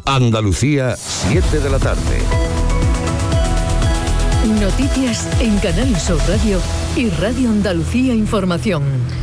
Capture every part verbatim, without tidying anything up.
Andalucía, siete de la tarde. Noticias en Canal Sur Radio y Radio Andalucía Información.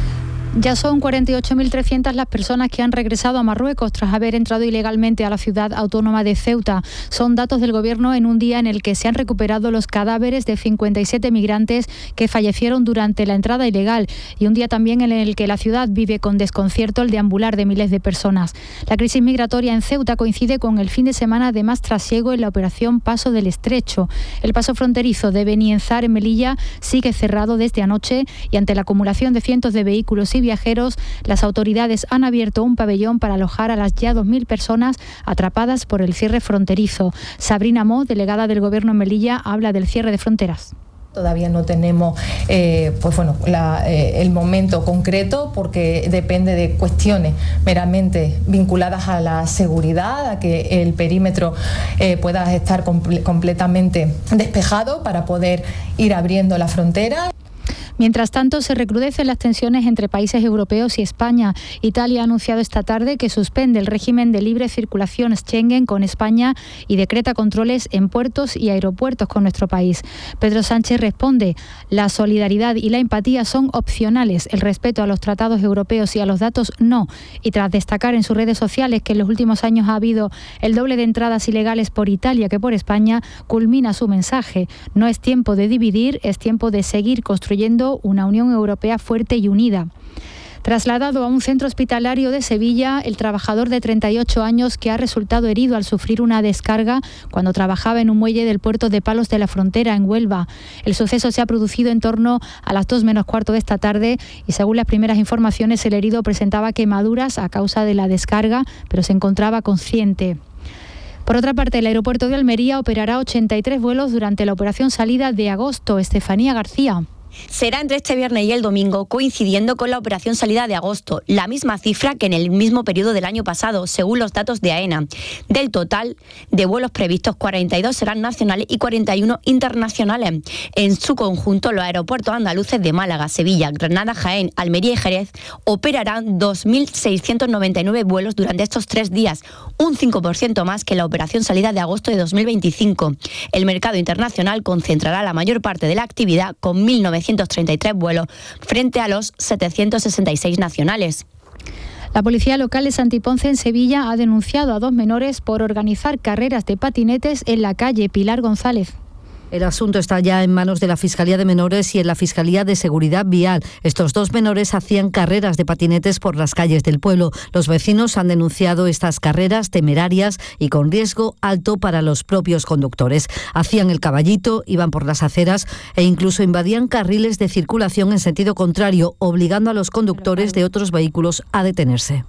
Ya son cuarenta y ocho mil trescientas las personas que han regresado a Marruecos tras haber entrado ilegalmente a la ciudad autónoma de Ceuta. Son datos del Gobierno en un día en el que se han recuperado los cadáveres de cincuenta y siete migrantes que fallecieron durante la entrada ilegal y un día también en el que la ciudad vive con desconcierto el deambular de miles de personas. La crisis migratoria en Ceuta coincide con el fin de semana de más trasiego en la operación Paso del Estrecho. El paso fronterizo de Benienzar en Melilla sigue cerrado desde anoche y ante la acumulación de cientos de vehículos y viajeros, las autoridades han abierto un pabellón para alojar a las ya dos mil personas atrapadas por el cierre fronterizo. Sabrina Mo, delegada del Gobierno en Melilla, habla del cierre de fronteras. Todavía no tenemos eh, pues bueno, la, eh, el momento concreto porque depende de cuestiones meramente vinculadas a la seguridad, a que el perímetro eh, pueda estar comple- completamente despejado para poder ir abriendo la frontera. Mientras tanto, se recrudecen las tensiones entre países europeos y España. Italia ha anunciado esta tarde que suspende el régimen de libre circulación Schengen con España y decreta controles en puertos y aeropuertos con nuestro país. Pedro Sánchez responde: la solidaridad y la empatía son opcionales, el respeto a los tratados europeos y a los datos no. Y tras destacar en sus redes sociales que en los últimos años ha habido el doble de entradas ilegales por Italia que por España, culmina su mensaje: no es tiempo de dividir, es tiempo de seguir construyendo una Unión Europea fuerte y unida. Trasladado a un centro hospitalario de Sevilla, el trabajador de treinta y ocho años que ha resultado herido al sufrir una descarga cuando trabajaba en un muelle del puerto de Palos de la Frontera, en Huelva. El suceso se ha producido en torno a las dos menos cuarto de esta tarde y, según las primeras informaciones, el herido presentaba quemaduras a causa de la descarga, pero se encontraba consciente. Por otra parte, el aeropuerto de Almería operará ochenta y tres vuelos durante la operación salida de agosto. Estefanía García. Será entre este viernes y el domingo, coincidiendo con la operación salida de agosto, la misma cifra que en el mismo periodo del año pasado, según los datos de AENA. Del total de vuelos previstos, cuarenta y dos serán nacionales y cuarenta y uno internacionales. En su conjunto, los aeropuertos andaluces de Málaga, Sevilla, Granada, Jaén, Almería y Jerez operarán dos mil seiscientos noventa y nueve vuelos durante estos tres días, un cinco por ciento más que la operación salida de agosto de dos mil veinticinco. El mercado internacional concentrará la mayor parte de la actividad con mil novecientos treinta y tres vuelos frente a los setecientos sesenta y seis nacionales. La policía local de Santiponce, en Sevilla, ha denunciado a dos menores por organizar carreras de patinetes en la calle Pilar González. El asunto está ya en manos de la Fiscalía de Menores y en la Fiscalía de Seguridad Vial. Estos dos menores hacían carreras de patinetes por las calles del pueblo. Los vecinos han denunciado estas carreras temerarias y con riesgo alto para los propios conductores. Hacían el caballito, iban por las aceras e incluso invadían carriles de circulación en sentido contrario, obligando a los conductores de otros vehículos a detenerse.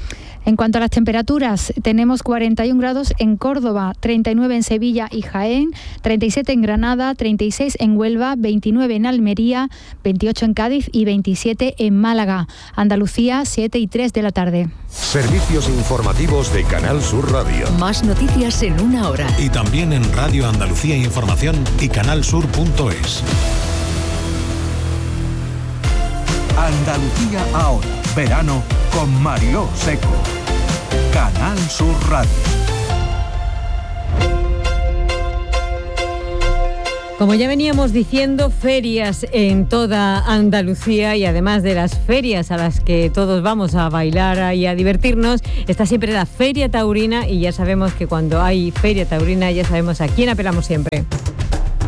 En cuanto a las temperaturas, tenemos cuarenta y un grados en Córdoba, treinta y nueve en Sevilla y Jaén, treinta y siete en Granada, treinta y seis en Huelva, veintinueve en Almería, veintiocho en Cádiz y veintisiete en Málaga. Andalucía, siete y tres de la tarde. Servicios informativos de Canal Sur Radio. Más noticias en una hora. Y también en Radio Andalucía Información y canalsur punto es. Andalucía ahora, verano con Mariló Seco. Canal Sur Radio. Como ya veníamos diciendo, ferias en toda Andalucía y además de las ferias a las que todos vamos a bailar y a divertirnos, está siempre la Feria Taurina y ya sabemos que cuando hay Feria Taurina ya sabemos a quién apelamos siempre.